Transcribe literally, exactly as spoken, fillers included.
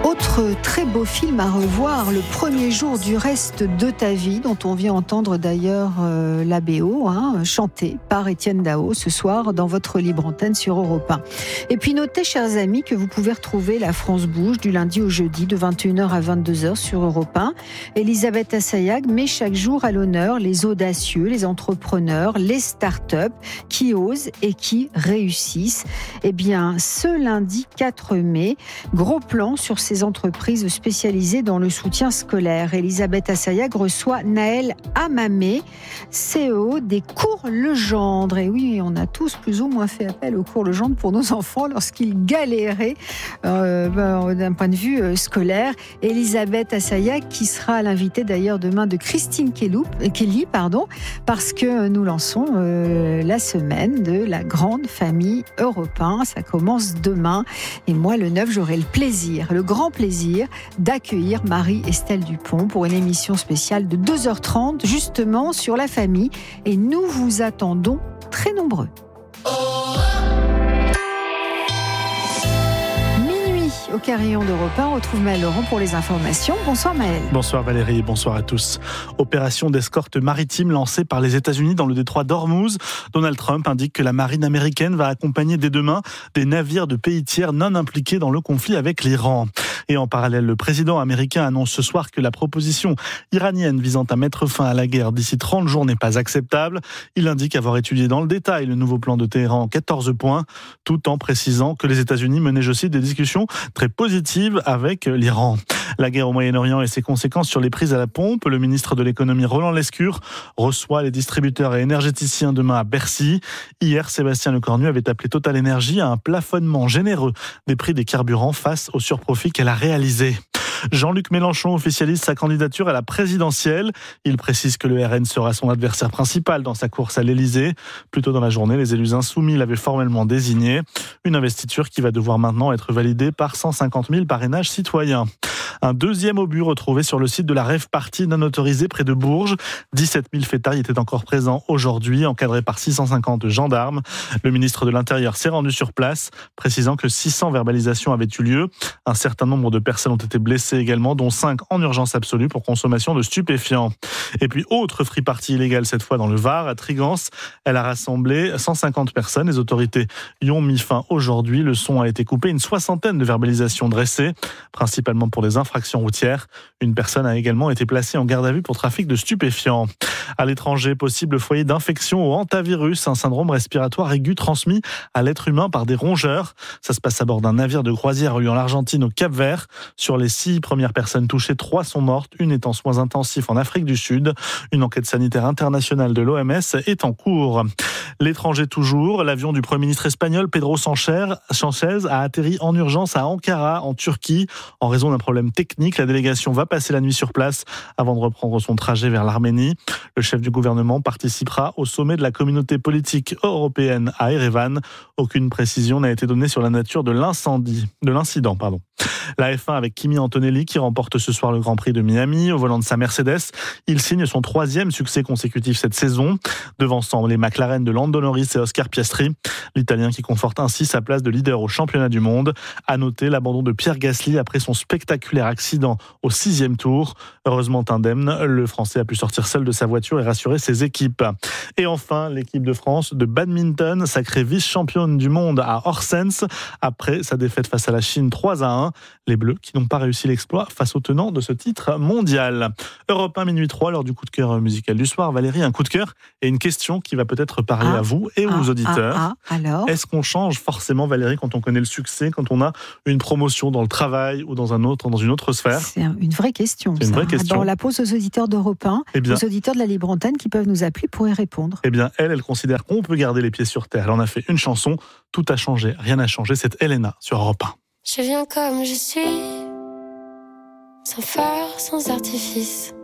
Autre très beau film à revoir, Le premier jour du reste de ta vie, dont on vient entendre d'ailleurs euh, la B O, hein, chantée par Étienne Dao ce soir dans votre libre antenne sur Europe un. Et puis notez, chers amis, que vous pouvez retrouver La France bouge du lundi au jeudi de vingt et une heures à vingt-deux heures sur Europe un. Elisabeth Assayag met chaque jour à l'honneur les audacieux, les entrepreneurs, les start-up qui osent et qui réussissent. Eh bien, ce lundi quatre mai, gros plan sur ces entreprises spécialisées dans le soutien scolaire. Elisabeth Assayag reçoit Naël Amamé, C E O des Cours Legendre. Et oui, on a tous plus ou moins fait appel aux Cours Legendre pour nos enfants lorsqu'ils galéraient euh, ben, d'un point de vue euh, scolaire. Elisabeth Assayag qui sera l'invitée d'ailleurs demain de Christine Kelly, Kelly pardon, parce que nous lançons euh, la semaine de la grande famille Europe un. Ça commence demain et moi le neuf j'aurai le plaisir, le grand plaisir d'accueillir Marie-Estelle Dupont pour une émission spéciale de deux heures trente justement sur la famille et nous vous attendons très nombreux. Au carillon d'Europe un, on retrouve Maël Laurent pour les informations. Bonsoir Maël. Bonsoir Valérie et bonsoir à tous. Opération d'escorte maritime lancée par les États-Unis dans le détroit d'Ormuz. Donald Trump indique que la marine américaine va accompagner dès demain des navires de pays tiers non impliqués dans le conflit avec l'Iran. Et en parallèle, le président américain annonce ce soir que la proposition iranienne visant à mettre fin à la guerre d'ici trente jours n'est pas acceptable. Il indique avoir étudié dans le détail le nouveau plan de Téhéran en quatorze points, tout en précisant que les États-Unis menaient, je cite, des discussions très positive avec l'Iran. La guerre au Moyen-Orient et ses conséquences sur les prix à la pompe. Le ministre de l'économie Roland Lescure reçoit les distributeurs et énergéticiens demain à Bercy. Hier, Sébastien Lecornu avait appelé Total Energy à un plafonnement généreux des prix des carburants face au surprofit qu'elle a réalisé. Jean-Luc Mélenchon officialise sa candidature à la présidentielle. Il précise que le R N sera son adversaire principal dans sa course à l'Élysée. Plus tôt dans la journée, les élus insoumis l'avaient formellement désigné. Une investiture qui va devoir maintenant être validée par cent cinquante mille parrainages citoyens. Un deuxième obus retrouvé sur le site de la rave party non autorisée près de Bourges. dix-sept mille fêtards étaient encore présents aujourd'hui, encadrés par six cent cinquante gendarmes. Le ministre de l'Intérieur s'est rendu sur place, précisant que six cents verbalisations avaient eu lieu. Un certain nombre de personnes ont été blessées également, dont cinq en urgence absolue pour consommation de stupéfiants. Et puis, autre free party illégale, cette fois dans le Var, à Trigance. Elle a rassemblé cent cinquante personnes. Les autorités y ont mis fin aujourd'hui. Le son a été coupé. Une soixantaine de verbalisations dressées, principalement pour des infractions routières. Une personne a également été placée en garde à vue pour trafic de stupéfiants. À l'étranger, possible foyer d'infection au hantavirus, un syndrome respiratoire aigu transmis à l'être humain par des rongeurs. Ça se passe à bord d'un navire de croisière reliant l'Argentine au Cap-Vert. Sur les six premières personnes touchées, trois sont mortes, une est en soins intensifs en Afrique du Sud. Une enquête sanitaire internationale de l'O M S est en cours. L'étranger toujours, l'avion du Premier ministre espagnol Pedro Sánchez a atterri en urgence à Ankara, en Turquie, en raison d'un problème technique. La délégation va passer la nuit sur place avant de reprendre son trajet vers l'Arménie. Le chef du gouvernement participera au sommet de la communauté politique européenne à Erevan. Aucune précision n'a été donnée sur la nature de l'incendie, de l'incident, pardon. La F un avec Kimi Antonelli qui remporte ce soir le Grand Prix de Miami au volant de sa Mercedes. Il signe son troisième succès consécutif cette saison, devançant les McLaren de Lando Norris et Oscar Piastri. L'Italien qui conforte ainsi sa place de leader au championnat du monde. À noter l'abandon de Pierre Gasly après son spectaculaire accident au sixième tour. Heureusement indemne, le Français a pu sortir seul de sa voiture et rassurer ses équipes. Et enfin, l'équipe de France de badminton, sacrée vice-championne du monde à Horsens après sa défaite face à la Chine trois à un. Les Bleus qui n'ont pas réussi l'exploit face aux tenants de ce titre mondial. Europe un, minuit trois, l'heure du coup de cœur musical du soir. Valérie, un coup de cœur et une question qui va peut-être parler ah, à vous et ah, aux auditeurs. Ah, ah, alors Est-ce qu'on change forcément, Valérie, quand on connaît le succès, quand on a une promotion dans le travail ou dans, un autre, dans une autre sphère? C'est une vraie question. C'est une ça. vraie question. Dans la pause aux auditeurs d'Europe un, eh bien, aux auditeurs de la Libre Antenne qui peuvent nous appeler pour y répondre. Eh bien, elle, elle considère qu'on peut garder les pieds sur terre. Elle en a fait une chanson. Tout a changé, rien n'a changé. C'est Elena sur Europe un. Je viens comme je suis, sans phare, sans artifice.